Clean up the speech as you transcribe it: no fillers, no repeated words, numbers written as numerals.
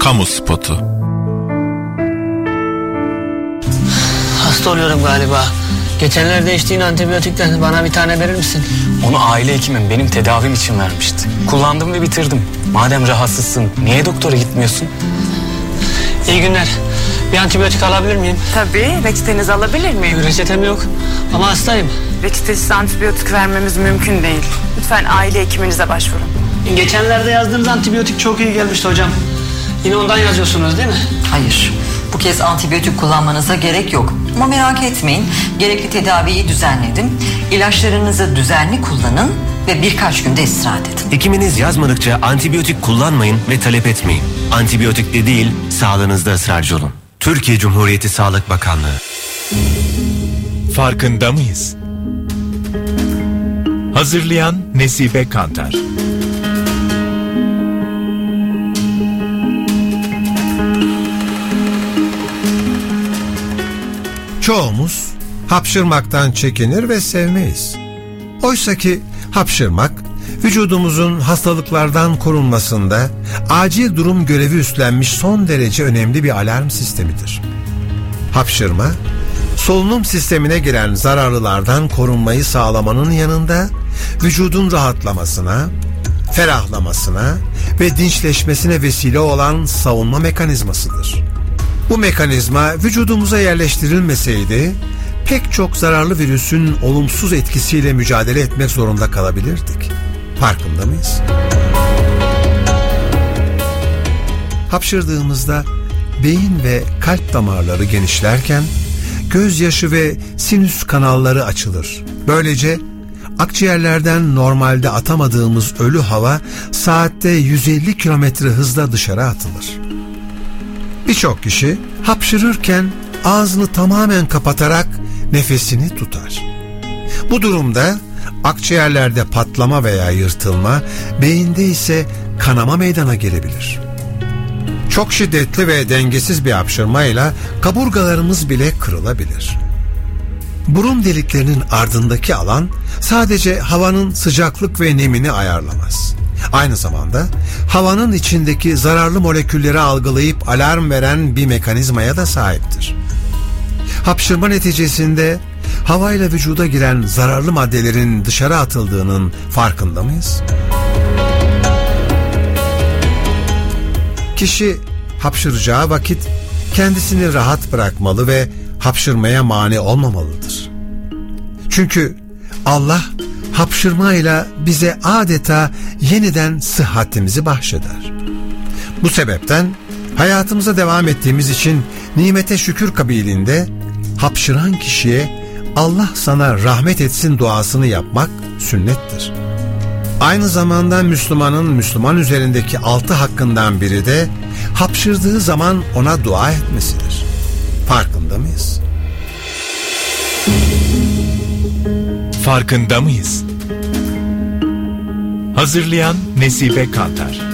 Kamu spotu. Hasta oluyorum galiba. Geçenlerde içtiğin antibiyotikten bana bir tane verir misin? Onu aile hekimim benim tedavim için vermişti. Kullandım ve bitirdim. Madem rahatsızsın niye doktora gitmiyorsun? İyi günler. Bir antibiyotik alabilir miyim? Tabii, reçetenizi alabilir miyim? Reçetem yok ama hastayım. Reçetesiz antibiyotik vermemiz mümkün değil. Lütfen aile hekiminize başvurun. Geçenlerde yazdığınız antibiyotik çok iyi gelmişti hocam. Yine ondan yazıyorsunuz değil mi? Hayır. Bu kez antibiyotik kullanmanıza gerek yok. Ama merak etmeyin. Gerekli tedaviyi düzenledim. İlaçlarınızı düzenli kullanın ve birkaç günde istirahat edin. Hekiminiz yazmadıkça antibiyotik kullanmayın ve talep etmeyin. Antibiyotikle değil, sağlığınızda ısrarcı olun. Türkiye Cumhuriyeti Sağlık Bakanlığı. Farkında mıyız? Hazırlayan Nesibe Kantar. Çoğumuz hapşırmaktan çekinir ve sevmeyiz. Oysaki hapşırmak vücudumuzun hastalıklardan korunmasında acil durum görevi üstlenmiş son derece önemli bir alarm sistemidir. Hapşırma, solunum sistemine giren zararlılardan korunmayı sağlamanın yanında vücudun rahatlamasına, ferahlamasına ve dinçleşmesine vesile olan savunma mekanizmasıdır. Bu mekanizma vücudumuza yerleştirilmeseydi pek çok zararlı virüsün olumsuz etkisiyle mücadele etmek zorunda kalabilirdik. Farkında mıyız? Hapşırdığımızda beyin ve kalp damarları genişlerken gözyaşı ve sinüs kanalları açılır. Böylece akciğerlerden normalde atamadığımız ölü hava saatte 150 kilometre hızla dışarı atılır. Birçok kişi hapşırırken ağzını tamamen kapatarak nefesini tutar. Bu durumda akciğerlerde patlama veya yırtılma, beyinde ise kanama meydana gelebilir. Çok şiddetli ve dengesiz bir hapşırmayla kaburgalarımız bile kırılabilir. Burun deliklerinin ardındaki alan sadece havanın sıcaklık ve nemini ayarlamaz. Aynı zamanda havanın içindeki zararlı molekülleri algılayıp alarm veren bir mekanizmaya da sahiptir. Hapşırma neticesinde havayla vücuda giren zararlı maddelerin dışarı atıldığının farkında mıyız? Kişi hapşıracağı vakit kendisini rahat bırakmalı ve hapşırmaya mani olmamalıdır. Çünkü Allah hapşırmayla bize adeta yeniden sıhhatimizi bahşeder. Bu sebepten hayatımıza devam ettiğimiz için nimete şükür kabiliğinde hapşıran kişiye Allah sana rahmet etsin duasını yapmak sünnettir. Aynı zamanda Müslümanın Müslüman üzerindeki 6 hakkından biri de hapşırdığı zaman ona dua etmesidir. Farkında mıyız? Farkında mıyız? Hazırlayan Nesibe Kantar.